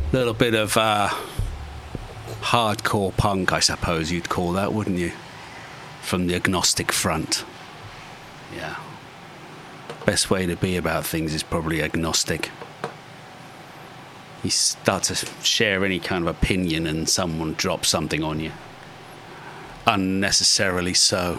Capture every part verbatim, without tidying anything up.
little bit of uh, hardcore punk, I suppose you'd call that, wouldn't you? From the Agnostic Front. Yeah. Best way to be about things is probably agnostic. You start to share any kind of opinion and someone drops something on you. Unnecessarily so.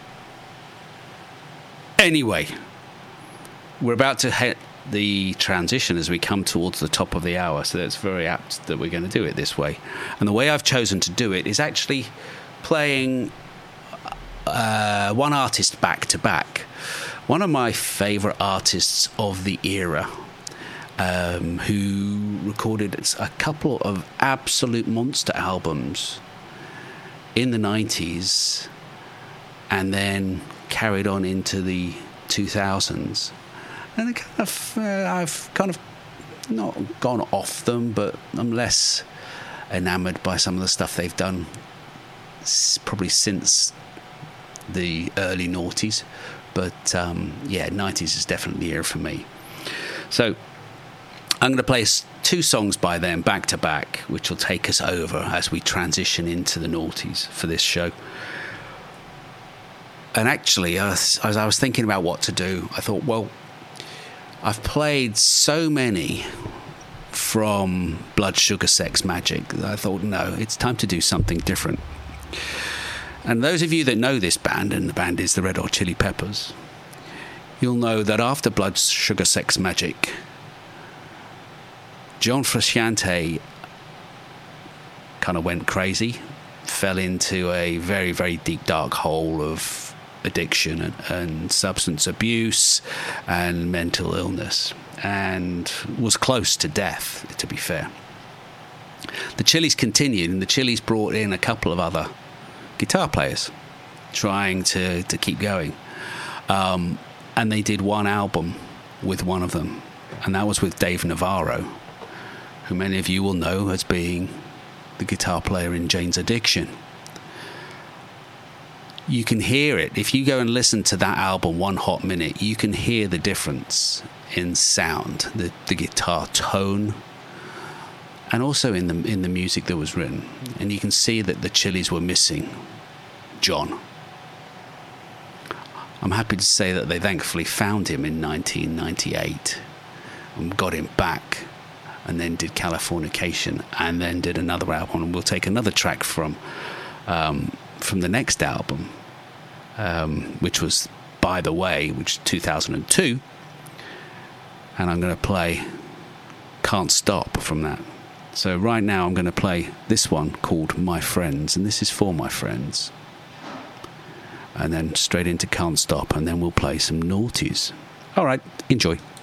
Anyway, we're about to hit the transition as we come towards the top of the hour, so it's very apt that we're going to do it this way. And the way I've chosen to do it is actually playing uh, one artist back to back. One of my favourite artists of the era, um, who recorded a couple of absolute monster albums in the nineties and then carried on into the two thousands. And I kind of, uh, I've kind of not gone off them, but I'm less enamoured by some of the stuff they've done s- probably since the early noughties. But um, yeah, nineties is definitely the era for me. So I'm going to play two songs by them back to back, which will take us over as we transition into the noughties for this show. And actually, as I was thinking about what to do, I thought, well, I've played so many from Blood Sugar Sex Magik that I thought, no, it's time to do something different. And those of you that know this band, and the band is the Red Hot Chili Peppers, you'll know that after Blood Sugar Sex Magik, John Frusciante kind of went crazy, fell into a very, very deep, dark hole of addiction and, and substance abuse and mental illness, and was close to death, to be fair. The Chili's continued, and the Chili's brought in a couple of other guitar players trying to, to keep going. Um, and they did one album with one of them, and that was with Dave Navarro, who many of you will know as being the guitar player in Jane's Addiction. You can hear it. If you go and listen to that album, One Hot Minute, you can hear the difference in sound, the, the guitar tone, and also in the in the music that was written. And you can see that the Chili's were missing John. I'm happy to say that they thankfully found him in nineteen ninety-eight and got him back, and then did Californication, and then did another album. And we'll take another track from um, from the next album, um, which was By the Way, which is two thousand two. And I'm going to play Can't Stop from that. So right now I'm going to play this one called My Friends, and this is for my friends. And then straight into Can't Stop, and then we'll play some noughties. All right, enjoy.